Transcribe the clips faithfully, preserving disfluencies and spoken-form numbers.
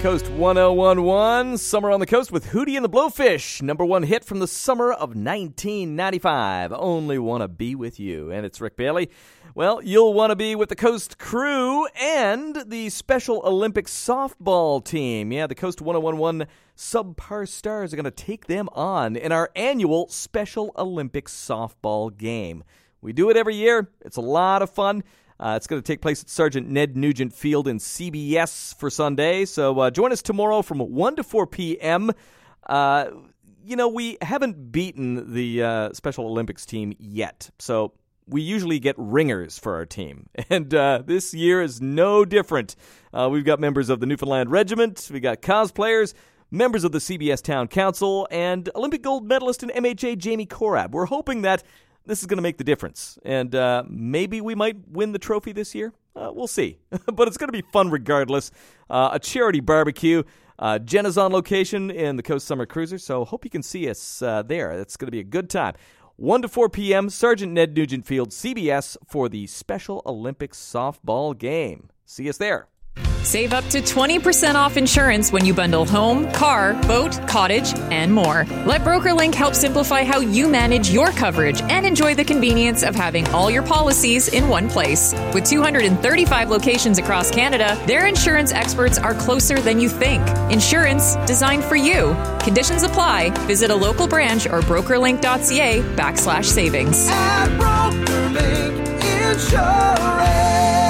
Coast one oh one one, Summer on the Coast with Hootie and the Blowfish. Number one hit from the summer of nineteen ninety-five. Only Wanna Be With You. And it's Rick Bailey. Well, you'll want to be with the Coast crew and the Special Olympics softball team. Yeah, the Coast one oh one one Subpar Stars are going to take them on in our annual Special Olympics softball game. We do it every year. It's a lot of fun. Uh, it's going to take place at Sergeant Ned Nugent Field in C B S for Sunday. So uh, join us tomorrow from one to four p.m. Uh, you know, we haven't beaten the uh, Special Olympics team yet. So we usually get ringers for our team. And uh, this year is no different. Uh, we've got members of the Newfoundland Regiment. We got cosplayers, members of the C B S Town Council, and Olympic gold medalist in M H A Jamie Korab. We're hoping that this is going to make the difference, and uh, maybe we might win the trophy this year. Uh, we'll see. But it's going to be fun regardless. Uh, a charity barbecue. Uh, Jenna's on location in the Coast Summer Cruiser, so hope you can see us uh, there. It's going to be a good time. one to four p.m., Sergeant Ned Nugent Field, C B S, for the Special Olympics softball game. See us there. Save up to twenty percent off insurance when you bundle home, car, boat, cottage, and more. Let BrokerLink help simplify how you manage your coverage and enjoy the convenience of having all your policies in one place. With two hundred thirty-five locations across Canada, their insurance experts are closer than you think. Insurance designed for you. Conditions apply. Visit a local branch or brokerlink.ca backslash savings. At BrokerLink Insurance.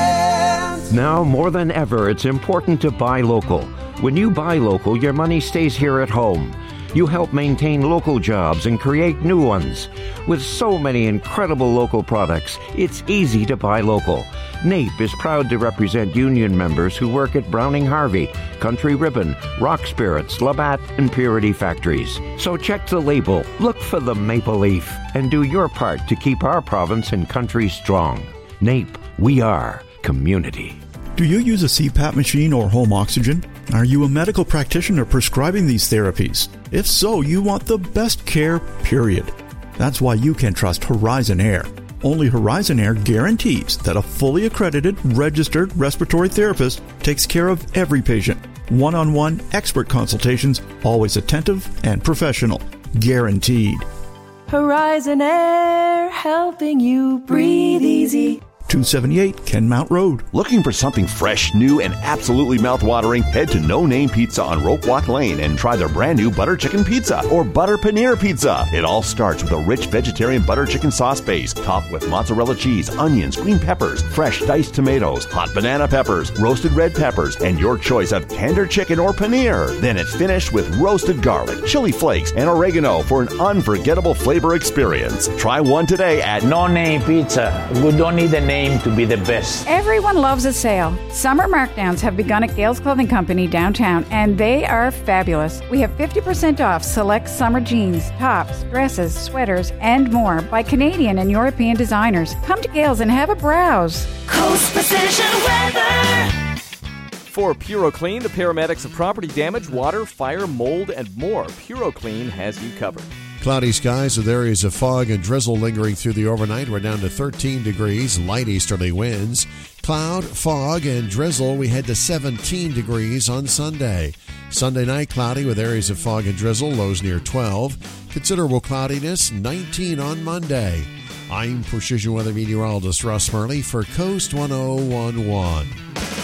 Now, more than ever, it's important to buy local. When you buy local, your money stays here at home. You help maintain local jobs and create new ones. With so many incredible local products, it's easy to buy local. NAPE is proud to represent union members who work at Browning Harvey, Country Ribbon, Rock Spirits, Labatt, and Purity Factories. So check the label, look for the maple leaf, and do your part to keep our province and country strong. NAPE, we are community. Do you use a C PAP machine or home oxygen? Are you a medical practitioner prescribing these therapies? If so, you want the best care, period. That's why you can trust Horizon Air. Only Horizon Air guarantees that a fully accredited, registered respiratory therapist takes care of every patient. One-on-one expert consultations, always attentive and professional. Guaranteed. Horizon Air, helping you breathe easy. two seventy-eight Kenmount Road. Looking for something fresh, new, and absolutely mouth-watering? Head to No Name Pizza on Rope Walk Lane and try their brand new butter chicken pizza or butter paneer pizza. It all starts with a rich vegetarian butter chicken sauce base, topped with mozzarella cheese, onions, green peppers, fresh diced tomatoes, hot banana peppers, roasted red peppers, and your choice of tender chicken or paneer. Then it's finished with roasted garlic, chili flakes, and oregano for an unforgettable flavor experience. Try one today at No Name Pizza. We don't need a name to be the best. Everyone loves a sale. Summer markdowns have begun at Gales Clothing Company downtown, and they are fabulous. We have fifty percent off select summer jeans, tops, dresses, sweaters, and more by Canadian and European designers. Come to Gales and have a browse. Coast Precision Weather. For PuroClean, the paramedics of property damage, water, fire, mold, and more. PuroClean has you covered. Cloudy skies with areas of fog and drizzle lingering through the overnight. We're down to thirteen degrees, light easterly winds. Cloud, fog, and drizzle. We head to seventeen degrees on Sunday. Sunday night, cloudy with areas of fog and drizzle, lows near twelve. Considerable cloudiness, nineteen on Monday. I'm Precision Weather Meteorologist Russ Murley for Coast one oh one one.